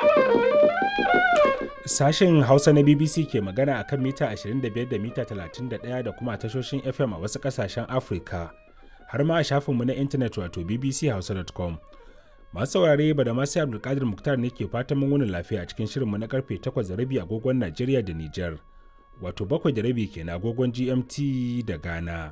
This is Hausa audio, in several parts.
Sashen Hausa na BBC ke magana a kan mita 25 da mita 31 da kuma tashoshin FM a wasu ƙasashen Afirka, har ma a shafinmu na intanet wato bbchausa.com. Masu saurare ba da masu Abdulkadir Muktar ne ke fatan mun wuni lafiya a cikin shirinmu na karfe 8:30 agogon Najeriya da Nijar, wato 7:30 kenan agogon GMT da Ghana.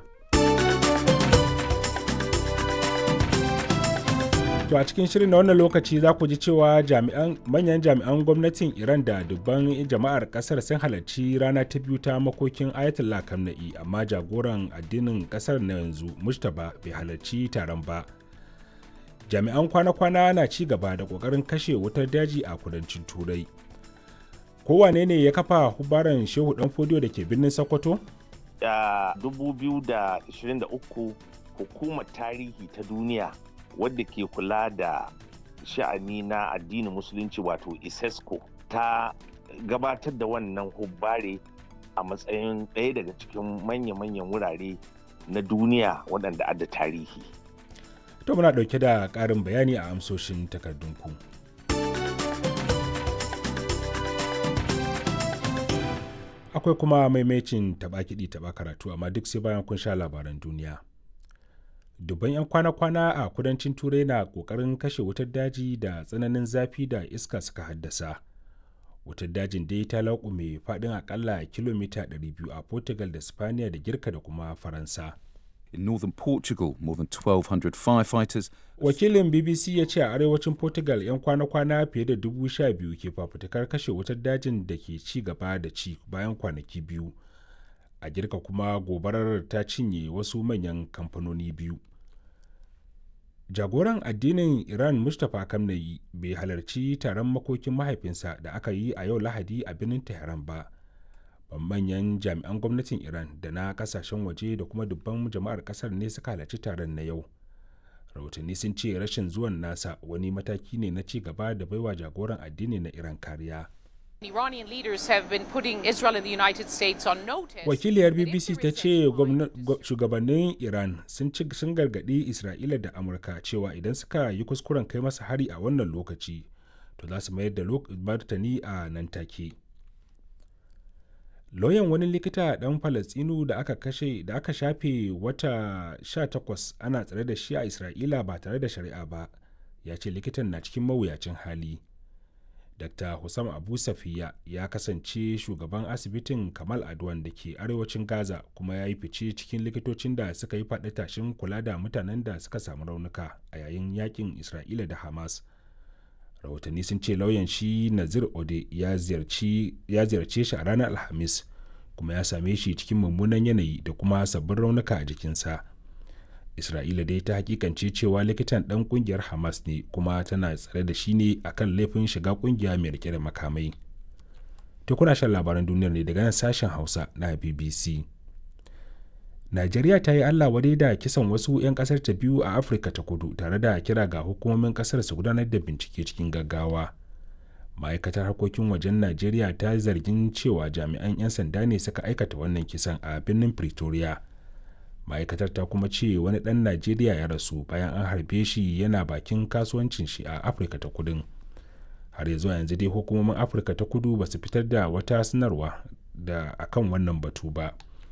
To a cikin shirin na wannan lokaci za ku ji cewa manyan jami'an gwamnatin Iran da dubban jama'ar kasar sun halarci rana ta biyu ta makokin Ayatollah Khamenei, amma jagoran addinin kasar na yanzu Mujtaba bai halarci taron ba. Jami'an kwana-kwana na ci gaba da kokarin kashe wutar daji a kudancin Turai. Kowane ne ya kafa hubaran Shehu Danfodiyo da ke birnin Sokoto? Da 2023 hukumar tarihi ta duniya wadda ke kula da sha'ani na addinin musulunci wato ISESCO ta gabatar da wannan hubbare a matsayin ɗaya daga cikin manya-manyan wurare na duniya waɗanda adda tarihi. To muna ɗauke da ƙarin bayani a amsoshin takardunku. Akwai kuma maimacin taɓa kiɗi taɓa karatu, amma duk sai bayan kun sha labaran duniya. Dubban 'yan kwana-kwana a kudancin Turai na ƙoƙarin kashe wutar daji da tsananin zafi da iska suka haddasa. Wutar dajin dai ta laƙume faɗin aƙalla kilomita 200 a Portugal da Spaniya da Girka da kuma Faransa. In northern Portugal, more than 1,200 firefighters. Wakilin BBC ya ce a arewacin Portugal 'yan kwana-kwana fiye da 12,000 ke fafutukar kashe wutar dajin da ke ci gaba da ci bayan kwanaki biyu. A Girka kuma gobarar ta cinye wasu manyan kamfanoni biyu. Jagoran addinin Iran Mustapha Khamenei bai halarci taron makokin mahaifinsa da aka yi a yau Lahadi a birnin Tehran ba. Manyan jami'an gwamnatin Iran da na kasashen waje da kuma dubban jama'ar kasar ne suka halarci taron na yau. Rahotanni sun ce rashin zuwan nasa wani mataki ne na ci gaba da baiwa jagoran addini na Iran kariya. Iranian leaders have been putting Israel and the United States on notice. Wakiliyar BBC ta ce shugabannin Iran sun gargaɗi Isra'ila da Amurka cewa idan suka yi kuskuren kai masa hari a wannan lokaci, to za su mayar da martani a nan take. Lauyan wani likita ɗan Falastinu da aka shafe wata 18 ana tsare da shi a Isra'ila ba tare da shari'a ba, ya ce likitan na cikin mawuyacin hali. Dr. Hussam Abu Safiya ya kasance shugaban asibitin Kamal Adwan da ke arewacin Gaza, kuma ya yi fice cikin likitocin da suka yi faɗi tashin kula da mutanen da suka samu raunuka a yayin yakin Isra'ila da Hamas. Rahotanni sun ce lauyan shi Nazir Ode ya ziyarce shi a ranar Alhamis, kuma ya same shi cikin mummunan yanayi da kuma sabbin raunuka a jikinsa. Isra'ila dai ta hakikance cewa likitan ɗan ƙungiyar Hamas ne, kuma tana tsare da shi ne akan laifin shiga ƙungiya mai rike da makamai. To kuna shan labaran duniyar ne daga nan sashen Hausa na BBC. Najeriya ta yi Allah wadai da kisan wasu 'yan ƙasar ta biyu a Afirka ta Kudu, tare da kira ga hukumomin ƙasar su gudanar da bincike cikin gaggawa. Ma'aikatar harkokin wajen Najeriya ta zargin cewa jami'an 'yan sanda ne suka aikata wannan kisan a birnin Pretoria. Ma'aikatar ta kuma ce wani ɗan Najeriya ya rasu bayan an harbe shi yana bakin kasuwancin shi a Afirka ta Kudun. Har yanzu dai hukumomin Afirka ta Kudu ba su fitar da wata sanarwa akan wannan batu ba.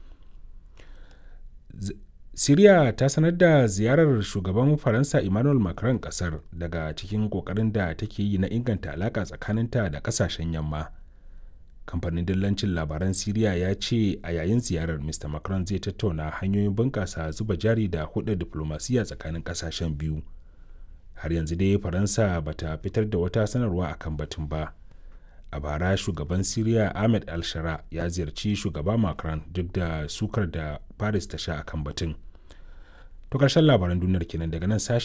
Siriya ta sanar da ziyarar shugaban Faransa Emmanuel Macron kasar, daga cikin kokarin da take yi na inganta alaka tsakaninta da kasashen yamma. Kamfanin dillancin labaran Siriya ya ce a yayin ziyarar Mr. Macron zai tattauna hanyoyin bunƙasa zuba jari da hulɗar diflomasiyya tsakanin ƙasashen biyu. Har yanzu dai Faransa bata fitar da wata sanarwa akan batun ba. A bara shugaban Siriya Ahmed al-Shara ya ziyarci shugaba Macron duk da sukar da Paris ta sha akan batun. To ƙarshen labaran duniyar kenan daga nan sashen